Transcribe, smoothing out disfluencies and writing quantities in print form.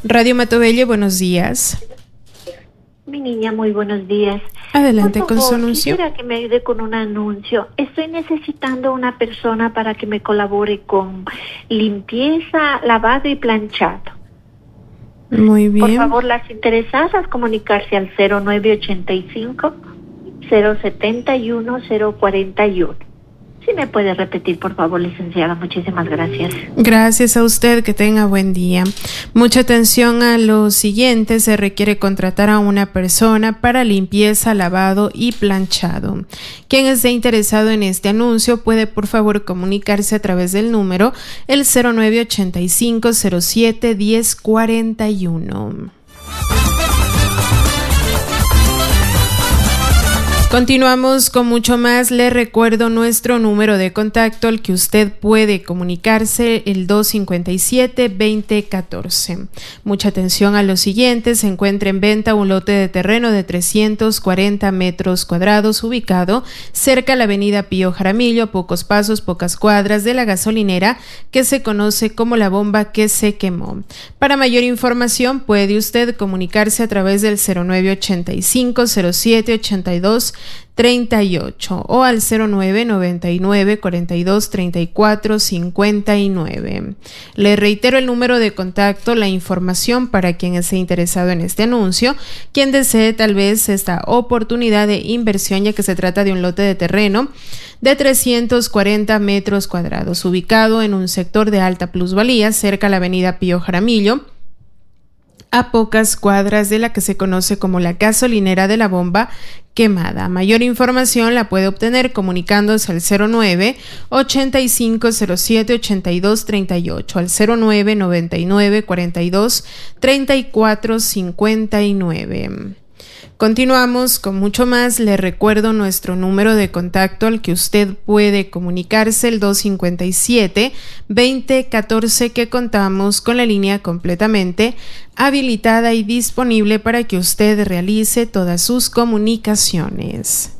Radio Matobelle, buenos días. Mi niña, muy buenos días. Adelante por con favor, su anuncio. Quisiera que me ayude con un anuncio. Estoy necesitando una persona para que me colabore con limpieza, lavado y planchado. Muy bien. Por favor, las interesadas comunicarse al 0985 071 041. Si me puede repetir, por favor, licenciada. Muchísimas gracias. Gracias a usted, que tenga buen día. Mucha atención a lo siguiente: se requiere contratar a una persona para limpieza, lavado y planchado. Quien esté interesado en este anuncio puede por favor comunicarse a través del número el 0985 07 1041. Continuamos con mucho más. Le recuerdo nuestro número de contacto al que usted puede comunicarse, el 257-2014. Mucha atención a lo siguiente: se encuentra en venta un lote de terreno de 340 metros cuadrados ubicado cerca a la avenida Pío Jaramillo, a pocos pasos, pocas cuadras de la gasolinera que se conoce como La Bomba que se quemó. Para mayor información puede usted comunicarse a través del 0985 07 82 38 o al 0999 42 34 59. Le reitero el número de contacto, la información para quien esté interesado en este anuncio, quien desee tal vez esta oportunidad de inversión, ya que se trata de un lote de terreno de 340 metros cuadrados ubicado en un sector de alta plusvalía cerca a la avenida Pío Jaramillo, a pocas cuadras de la que se conoce como la gasolinera de La Bomba quemada. Mayor información la puede obtener comunicándose al 0985 07 82 38, al 0999 42 34 59. Continuamos con mucho más. Le recuerdo nuestro número de contacto al que usted puede comunicarse, el 257-2014, que contamos con la línea completamente habilitada y disponible para que usted realice todas sus comunicaciones.